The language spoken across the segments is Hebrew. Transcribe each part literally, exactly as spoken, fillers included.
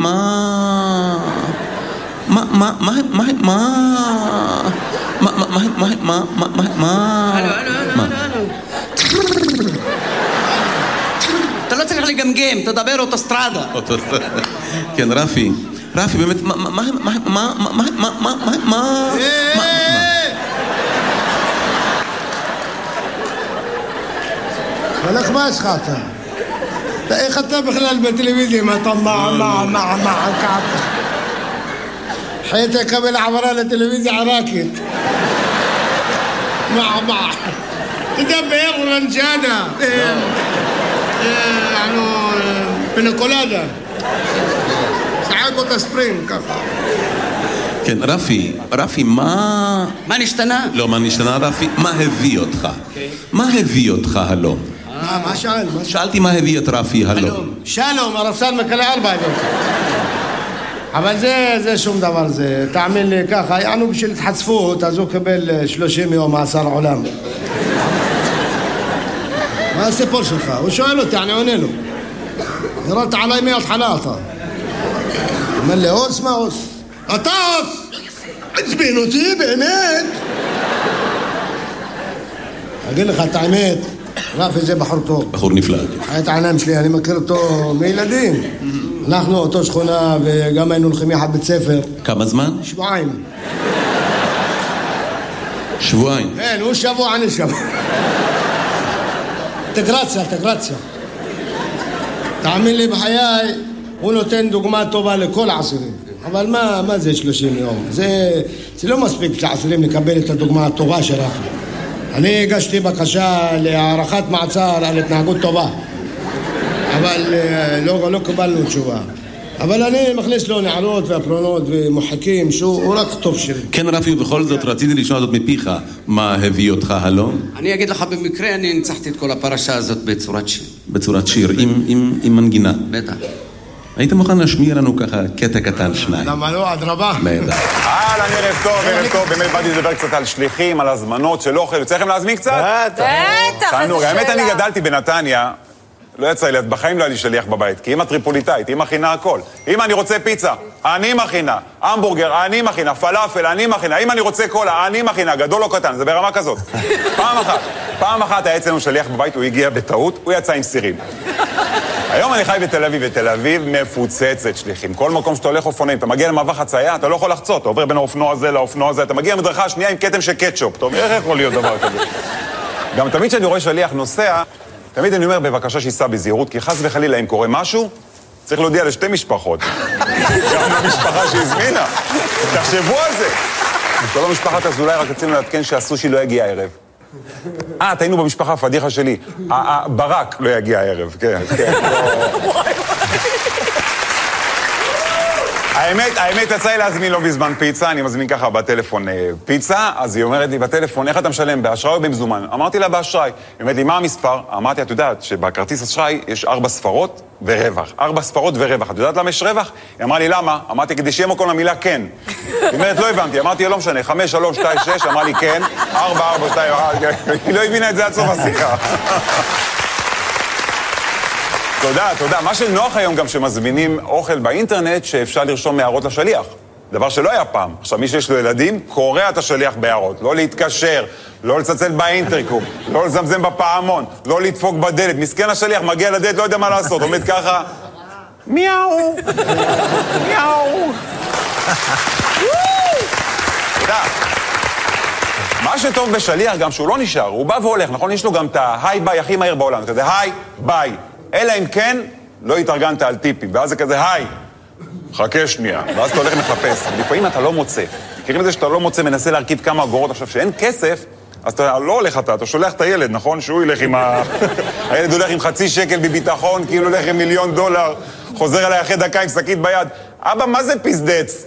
מה, מה, מה, מה, מה, מה, מה, מה, מה, מה, מה, מה, מה, הלו, הלו, הלו, הלו. אתה לא צריך לגמגם, תדבר אוטוסטרדה. כן, רפי, רפי, באמת, מה, מה, מה, מה, מה, מה, מה, מה, מה, מה, הולך מה יש לך אתה? איך אתה בכלל בטלוויזיה? מה אתה מה, מה, מה, מה, כעתה? حياتي قبل عبرها لتلفزيون عراكت مع مع تدبر رنجانة يعني بنكولادا ساعات كنت سبرينج كفا כן, רפי, רפי, מה... מה נשתנה? לא, מה נשתנה, רפי? מה הביא אותך? מה הביא אותך הלום? מה שאל? שאלתי מה הביא את רפי הלום. שלום, הרפסן מקלה ארבע יום. אבל זה, זה שום דבר, זה, תאמין לי ככה, יענו בשביל התחצפות, אז הוא קבל שלושים יום מאסר עולם. מה הסיפור שלך? הוא שואל אותי, אני עונה לו. ירדת עליי מההתחלה אתה. אומר לי, אוס מה אוס? אתה אוס! עצבין אותי, באמת? אגיד לך את האמת, רפי זה בחור טוב. בחור נפלא. היית העיניים שלי, אני מכיר אותו מילדים. אנחנו אותו שכונה וגם היינו הולכים יחד בית ספר. כמה זמן? שבועיים. שבועיים? כן, הוא שבוע, אני שבוע. אינטגרציה, אינטגרציה. תאמין לי בחיי, הוא נותן דוגמה טובה לכל העשירים. אבל מה, מה זה שלושים יום? זה, זה לא מספיק לעשירים לקבל את הדוגמה הטובה של רפי. אני הגשתי בקשה להערכת מעצר על התנהגות טובה. אבל לא, לא קיבלנו תשובה. אבל אני מכניס לו נערות והפרונות ומוחקים שהוא רק טוב שלי. כן רפי, בכל זאת רציתי לשמוע זאת מפיך. מה הביא אותך הלום? אני אגיד לך במקרה, אני ניצחתי את כל הפרשה הזאת בצורת שיר. בצורת שיר, עם, עם, עם מנגינה. בטח. היית מוכן להשמיע לנו ככה קטע קטן שניים? למה לא? אדרבה. בטח. אהלן, ערב טוב, ערב טוב. באמת באתי לדבר קצת על שליחים, על הזמנות של אוכל. יוצא לכם להזמין קצת? בטח, איזה שאלה. האמת, אני גדלתי בנתניה. לא יצא לי, בחיים לא היה לי שליח בבית, כי אמא טריפוליטאית, היא מכינה הכל. אם אני רוצה פיצה, אני מכינה. המבורגר, אני מכינה. פלאפל, אני מכינה. אם אני רוצה קולה, אני מכינה. גדול או קטן, זה ברמה כזאת. פעם אחת, פעם אחת היה אצלנו שליח בבית, הוא הגיע בטעות, הוא יצא עם סירים. היום אני חי בתל אביב, ותל אביב מפוצצת שליחים. כל מקום שאתה הולך אופנועים, אתה מגיע למעבר חצייה, אתה לא יכול לחצות, אתה עובר בין האופנוע הזה לאופנוע הזה, אתה מגיע למדרכה השנייה עם כתם של קטשופ. טוב, איך יכול להיות דבר כזה? גם תמיד כשאני רואה שליח נוסע, תמיד אני אומר בבקשה שיסע בזהירות, כי חס וחלילה אם קורה משהו, צריך להודיע לשתי משפחות. גם למשפחה שהזמינה. תחשבו על זה. כל המשפחת אז אולי רק רצינו להתקן שהסושי לא יגיע הערב. אה, תהיינו במשפחה, פדיחה שלי. ברק לא יגיע הערב, כן, כן. האמת, האמת, יצא לי להזמין לא בזמן פיצה, אני מזמין ככה בטלפון פיצה, אז היא אומרת לי בטלפון, איך אתה משלם, באשראי או במזומן? אמרתי לה באשראי. היא אומרת לי, מה המספר? אמרתי, את יודעת שבכרטיס אשראי יש ארבע ספרות ורווח. ארבע ספרות ורווח. את יודעת למה יש רווח? היא אמרה לי, למה? אמרתי, כדי שיהיה מקום למילה כן. היא אומרת, לא הבנתי. אמרתי, לא משנה, חמש, שלוש, שתיים, שש, אמרה לי כן, ארבע, ארבע, שתיים, היא לא הבינה את זה עד סוף השיחה. תודה, תודה. מה שנוח היום גם שמזמינים אוכל באינטרנט שאפשר לרשום הערות לשליח. דבר שלא היה פעם. עכשיו, מי שיש לו ילדים, קורא את השליח בהערות. לא להתקשר, לא לצלצל באינטרקום, לא לזמזם בפעמון, לא לדפוק בדלת. מסכן השליח מגיע לדלת, לא יודע מה לעשות. עומד ככה, מיאו, מיאו. תודה. מה שטוב בשליח גם שהוא לא נשאר, הוא בא והולך, נכון? יש לו גם את ההיי ביי הכי מהיר בעולם. כזה היי ביי. אלא אם כן, לא התארגנת על טיפים, ואז זה כזה, היי, חכה שנייה, ואז אתה הולך מחפש. לפעמים אתה לא מוצא. מכירים את זה שאתה לא מוצא, מנסה להרכיב כמה אגורות. עכשיו, שאין כסף, אז אתה לא הולך אתה, אתה שולח את הילד, נכון? שהוא ילך עם ה... הילד הולך עם חצי שקל בביטחון, כאילו הולך עם מיליון דולר, חוזר אליי אחרי דקה עם שקית ביד. אבא, מה זה פסדץ?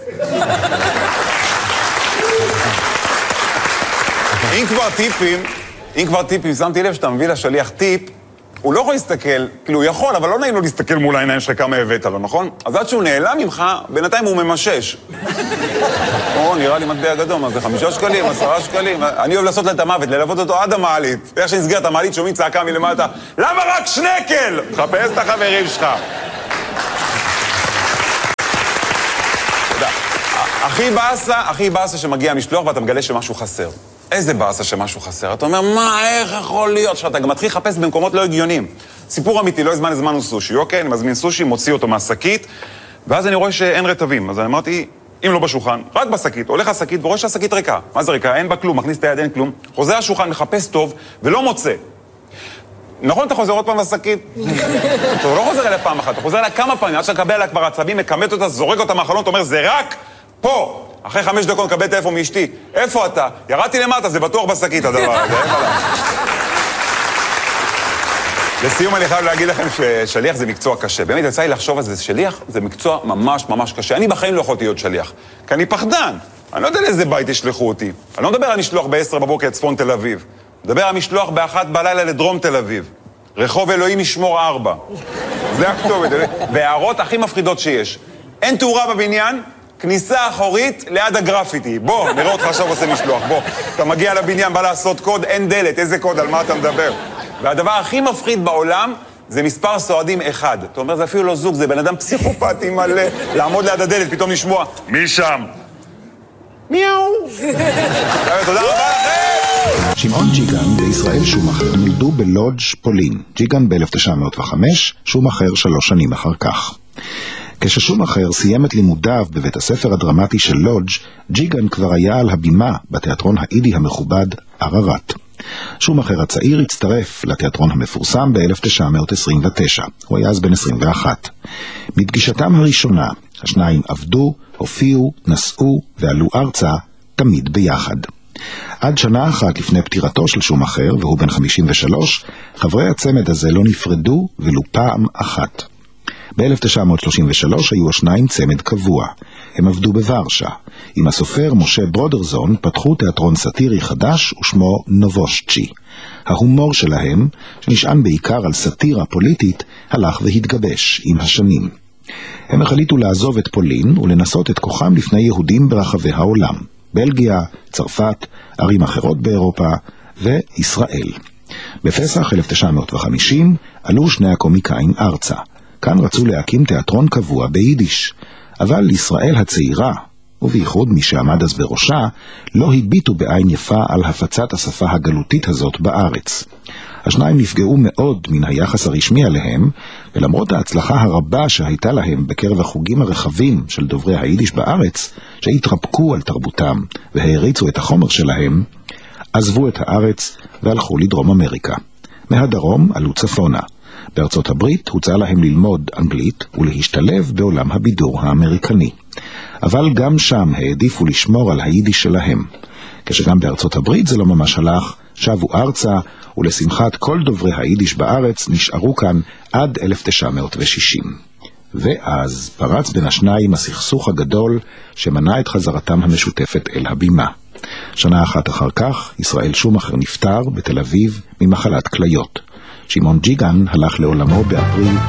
אם כבר טיפים, אם כבר טיפים, שמתי לב שאתה מביא לשליח טיפ, הוא לא יכול להסתכל, כאילו הוא יכול, אבל לא נעים לו להסתכל מול העיניים שלך כמה הבאת לו, נכון? אז עד שהוא נעלם ממך, בינתיים הוא ממשש. או, נראה לי מטבע גדול, מה זה חמישה שקלים, עשרה שקלים? אני אוהב לעשות לה את המוות, ללוות אותו עד המעלית. איך שנסגרת המעלית, שומעים צעקה מלמטה, למה רק שנקל? חפש את החברים שלך. הכי באסה, הכי באסה שמגיע המשלוח ואתה מגלה שמשהו חסר. איזה באסה שמשהו חסר. אתה אומר, מה, איך יכול להיות? שאתה גם מתחיל לחפש במקומות לא הגיוניים. סיפור אמיתי, לא הזמן הזמנו סושי. אוקיי, אני מזמין סושי, מוציא אותו מהשקית, ואז אני רואה שאין רטבים. אז אני אמרתי, אם לא בשולחן, רק בשקית, הולך השקית ורואה שהשקית ריקה. מה זה ריקה? אין בה כלום, מכניס את היד, אין כלום. חוזר השולחן, מחפש טוב ולא מוצא. נכון, אתה חוזר עוד פעם לשקית? אתה לא חוזר אליה פעם אחת, אתה חוזר אליה כמה פעמים, עד שאתה מקבל עליה כבר עצבים, מקמת אותה, זורק אותה מהחלון, אתה אומר, זה רק פה. אחרי חמש דקות מקבל טלפון מאשתי. איפה אתה? ירדתי למטה, זה בטוח בשקית הדבר הזה. לסיום אני חייב להגיד לכם ששליח זה מקצוע קשה. באמת יצא לי לחשוב על זה, שליח זה מקצוע ממש ממש קשה. אני בחיים לא יכולתי להיות שליח, כי אני פחדן. אני לא יודע לאיזה בית ישלחו אותי. אני לא מדבר על משלוח ב-עשר בבוקר צפון תל אביב. מדבר על משלוח באחת בלילה לדרום תל אביב. רחוב אלוהים ישמור ארבע. זה הכתובת. והערות הכי מפחידות שיש. אין תאורה בבניין, כניסה אחורית ליד הגרפיטי. בוא, נראה אותך עכשיו עושה משלוח. בוא, אתה מגיע לבניין, בא לעשות קוד, אין דלת. איזה קוד, על מה אתה מדבר? והדבר הכי מפחיד בעולם זה מספר סועדים אחד. אתה אומר, זה אפילו לא זוג, זה בן אדם פסיכופתי מלא. לעמוד ליד הדלת, פתאום לשמוע, מי שם? מיהו. תודה רבה לכם! שמעון ג'יגן וישראל שומאחר נולדו בלודג' פולין. ג'יגן ב-אלף תשע מאות וחמש, שומאחר שלוש שנים אחר כך. כששומאחר סיים את לימודיו בבית הספר הדרמטי של לודג', ג'יגן כבר היה על הבימה בתיאטרון האידי המכובד עררת. שומאחר הצעיר הצטרף לתיאטרון המפורסם ב-אלף תשע מאות עשרים ותשע. הוא היה אז בן עשרים ואחת. בפגישתם הראשונה, השניים עבדו, הופיעו, נסעו ועלו ארצה תמיד ביחד. עד שנה אחת לפני פטירתו של שומאחר, והוא בן חמישים ושלוש, חברי הצמד הזה לא נפרדו ולו פעם אחת. ב-אלף תשע מאות שלושים ושלוש היו השניים צמד קבוע. הם עבדו בוורשה. עם הסופר משה ברודרזון פתחו תיאטרון סאטירי חדש ושמו נובושצ'י. ההומור שלהם, שנשען בעיקר על סאטירה פוליטית, הלך והתגבש עם השנים. הם החליטו לעזוב את פולין ולנסות את כוחם לפני יהודים ברחבי העולם. בלגיה, צרפת, ערים אחרות באירופה וישראל. בפסח אלף תשע מאות וחמישים עלו שני הקומיקאים ארצה. כאן רצו להקים תיאטרון קבוע ביידיש, אבל ישראל הצעירה, ובייחוד מי שעמד אז בראשה, לא הביטו בעין יפה על הפצת השפה הגלותית הזאת בארץ. השניים נפגעו מאוד מן היחס הרשמי עליהם, ולמרות ההצלחה הרבה שהייתה להם בקרב החוגים הרחבים של דוברי היידיש בארץ, שהתרפקו על תרבותם והריצו את החומר שלהם, עזבו את הארץ והלכו לדרום אמריקה. מהדרום עלו צפונה. בארצות הברית הוצע להם ללמוד אנגלית ולהשתלב בעולם הבידור האמריקני. אבל גם שם העדיפו לשמור על היידיש שלהם. כשגם בארצות הברית זה לא ממש הלך, שבו ארצה, ולשמחת כל דוברי היידיש בארץ נשארו כאן עד אלף תשע מאות ושישים. ואז פרץ בין השניים הסכסוך הגדול שמנע את חזרתם המשותפת אל הבימה. שנה אחת אחר כך ישראל שומאחר נפטר בתל אביב ממחלת כליות. שמעון ג'יגן הלך לעולמו באפריל